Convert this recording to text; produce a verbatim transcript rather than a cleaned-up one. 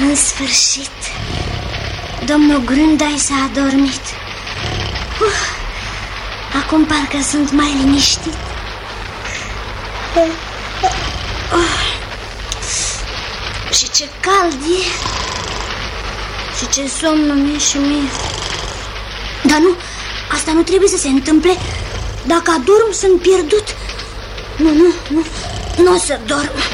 În sfârșit, domnul Grundai s-a adormit. uh, Acum parcă sunt mai liniștit. uh, Și ce cald e. Și ce somn mi-e și mie. Dar nu, asta nu trebuie să se întâmple. Dacă adorm, sunt pierdut. Nu, nu, nu, nu o să dorm.